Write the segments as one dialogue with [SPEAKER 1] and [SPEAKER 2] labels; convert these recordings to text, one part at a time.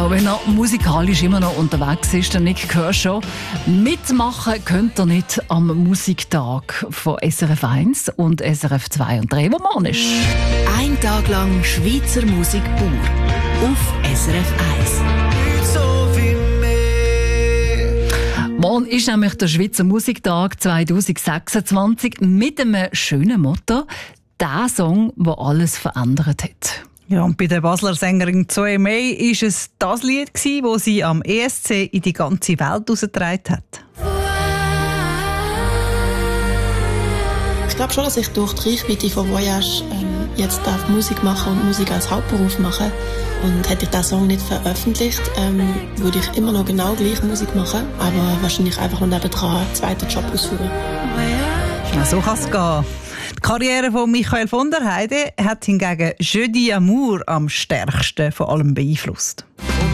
[SPEAKER 1] Auch wenn er musikalisch immer noch unterwegs ist, der Nick Kershaw. Mitmachen könnt ihr nicht am Musiktag von SRF 1 und SRF 2 und 3, wo morgen ist.
[SPEAKER 2] Ein Tag lang Schweizer Musik pur auf SRF 1.
[SPEAKER 1] Morgen ist nämlich der Schweizer Musiktag 2026 mit einem schönen Motto: der Song, der alles verändert hat.
[SPEAKER 3] Ja, und bei der Basler Sängerin Zoe May war es das Lied, das sie am ESC in die ganze Welt herausgetragen hat.
[SPEAKER 4] Ich glaube schon, dass ich durch die Reichweite von Voyage jetzt Musik machen und Musik als Hauptberuf machen. Und hätte ich diesen Song nicht veröffentlicht, würde ich immer noch genau gleich Musik machen, aber wahrscheinlich einfach noch nebendran einen zweiten Job ausführen.
[SPEAKER 3] Ja, so kann es gehen. Die Karriere von Michael von der Heide hat hingegen Jeudi Amour am stärksten von allem beeinflusst.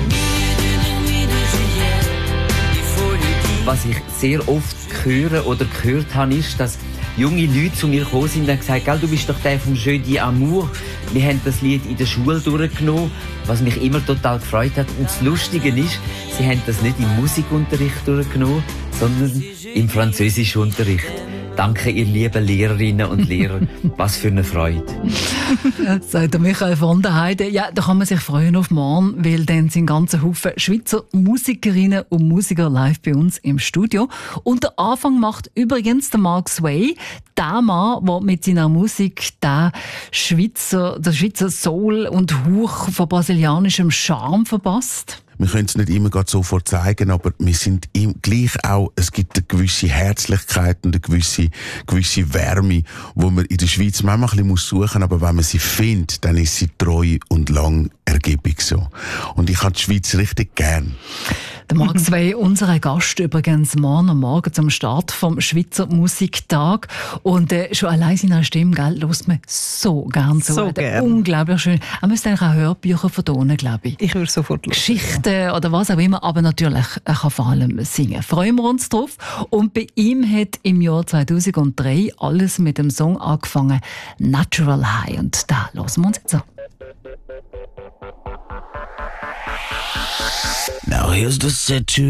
[SPEAKER 5] Was ich sehr oft höre oder gehört habe, ist, dass junge Leute zu mir gekommen sind und gesagt haben, du bist doch der vom Jeudi Amour. Wir haben das Lied in der Schule durchgenommen, was mich immer total gefreut hat. Und das Lustige ist, sie haben das nicht im Musikunterricht durchgenommen, sondern im Französischunterricht. Danke, ihr lieben Lehrerinnen und Lehrer. Was für eine Freude.
[SPEAKER 1] Sagt der Michael von der Heide. Ja, da kann man sich freuen auf morgen, weil dann sind ganze Haufen Schweizer Musikerinnen und Musiker live bei uns im Studio. Und der Anfang macht übrigens der Mark Sway, der Mann, der mit seiner Musik der Schweizer Soul und Hauch von brasilianischem Charme verpasst.
[SPEAKER 6] Wir können es nicht immer gerade sofort zeigen, aber wir sind ihm gleich auch, es gibt eine gewisse Herzlichkeit und eine gewisse Wärme, wo man in der Schweiz manchmal ein bisschen suchen muss, aber wenn man sie findet, dann ist sie treu und lang ergiebig so. Und ich habe die Schweiz richtig gern.
[SPEAKER 1] Der Mark Sway, unser Gast übrigens morgen am Morgen zum Start vom Schweizer Musiktag. Und schon allein seine Stimme, gell, hört man so gern zu.
[SPEAKER 3] So gern.
[SPEAKER 1] Unglaublich schön. Er müsste eigentlich auch Hörbücher vertonen, glaube ich.
[SPEAKER 3] Ich würde sofort hören.
[SPEAKER 1] Geschichten oder was auch immer, aber natürlich, er kann vor allem singen. Freuen wir uns drauf. Und bei ihm hat im Jahr 2003 alles mit dem Song angefangen, Natural High. Und da hören wir uns jetzt an.
[SPEAKER 7] Now here's the situation.